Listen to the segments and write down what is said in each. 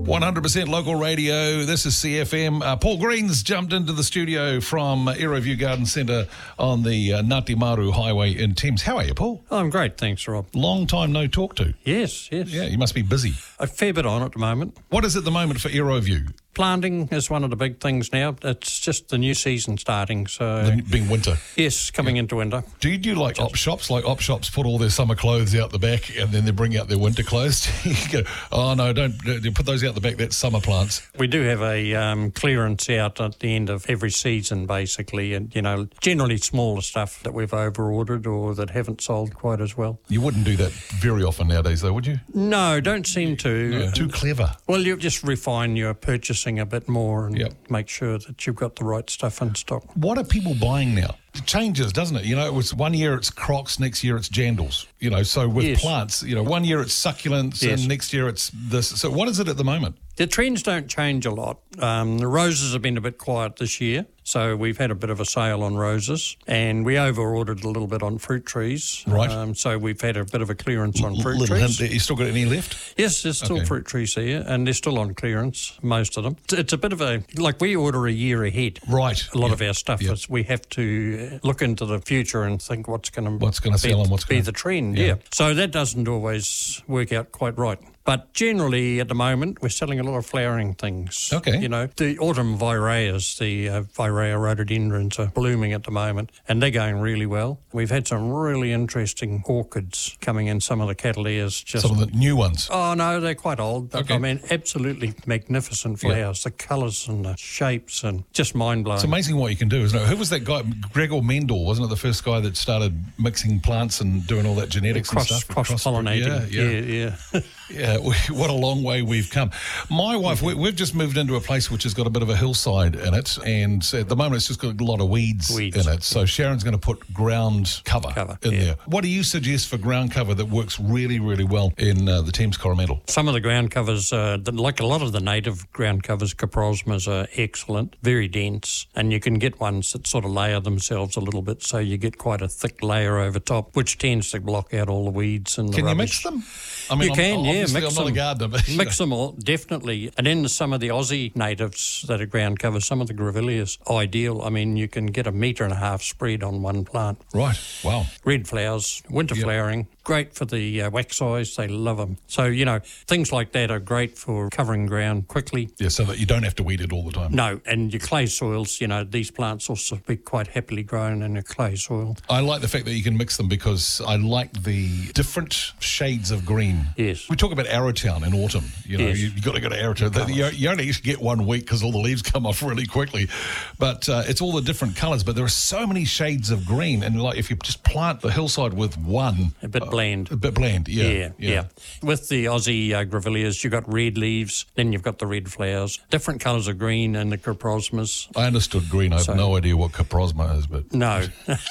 100% local radio. This is CFM. Paul Green's jumped into the studio from Aeroview Garden Centre on the Ngāti Maru Highway in Thames. How are you, Paul? Oh, I'm great, thanks, Rob. Long time no talk to. Yes. Yeah, you must be busy. A fair bit on at the moment. What is at the moment for Aeroview? Planting is one of the big things now. It's just the new season starting, so... Being winter. Yes, coming into winter. Do you do like op shops? Like op shops put all their summer clothes out the back and then they bring out their winter clothes? You go, oh no, don't put those out the back, that's summer plants. We do have a clearance out at the end of every season, basically, and, generally smaller stuff that we've over-ordered or that haven't sold quite as well. You wouldn't do that very often nowadays, though, would you? No, don't seem to. No, too clever. Well, you just refine your purchasing a bit more and make sure that you've got the right stuff in stock. What are people buying now? It changes, doesn't it? It was one year it's Crocs, next year it's Jandals. So with plants, one year it's succulents and next year it's this. So what is it at the moment? The trends don't change a lot. The roses have been a bit quiet this year, so we've had a bit of a sale on roses, and we over-ordered a little bit on fruit trees. Right. So we've had a bit of a clearance on fruit trees. You still got any left? Yes, there's still fruit trees here, and they're still on clearance, most of them. It's a bit of we order a year ahead. Right. A lot of our stuff is we have to look into the future and think what's going to sell and what's going to be the trend. Yeah. So that doesn't always work out quite right. But generally, at the moment, we're selling a lot of flowering things. Okay. The autumn vireas, the virea rhododendrons are blooming at the moment, and they're going really well. We've had some really interesting orchids coming in, some of the cattleyas. Some of the new ones? Oh, no, they're quite old. But, okay. Absolutely magnificent flowers, the colours and the shapes, and just mind-blowing. It's amazing what you can do, isn't it? Who was that guy? Gregor Mendel, wasn't it the first guy that started mixing plants and doing all that genetics and stuff? Cross-pollinating. Yeah. Yeah, what a long way we've come. My wife, we've just moved into a place which has got a bit of a hillside in it, and at the moment it's just got a lot of weeds in it. So Sharon's going to put ground cover in there. What do you suggest for ground cover that works really, really well in the Thames Coromandel? Some of the ground covers, like a lot of the native ground covers, Coprosmas are excellent, very dense, and you can get ones that sort of layer themselves a little bit, so you get quite a thick layer over top, which tends to block out all the weeds and the rubbish. Can you mix them? You can, mix I'm not a gardener, but mix them all, definitely. And then some of the Aussie natives that are ground cover, some of the grevilleas, ideal. I mean, you can get 1.5 metre spread on one plant. Right, wow. Red flowers, winter flowering, great for the wax eyes, they love them. So, things like that are great for covering ground quickly. Yeah, so that you don't have to weed it all the time. No, and your clay soils, these plants also be quite happily grown in a clay soil. I like the fact that you can mix them because I like the different shades of green. Yes. We talk about Arrowtown in autumn. You've got to go to Arrowtown. You only get 1 week because all the leaves come off really quickly. But it's all the different colours. But there are so many shades of green. And if you just plant the hillside with one... A bit bland. A bit bland, yeah. With the Aussie grevilleas, you've got red leaves, then you've got the red flowers. Different colours of green in the Coprosmas. I understood green. I have no idea what Coprosma is, but... No.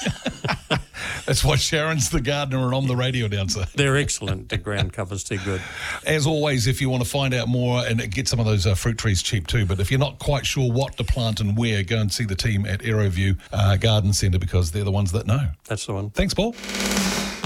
That's why Sharon's the gardener and I'm the radio announcer. They're excellent, the ground covers, they're good. As always, if you want to find out more and get some of those fruit trees cheap too, but if you're not quite sure what to plant and where, go and see the team at Aeroview Garden Centre because they're the ones that know. That's the one. Thanks, Paul.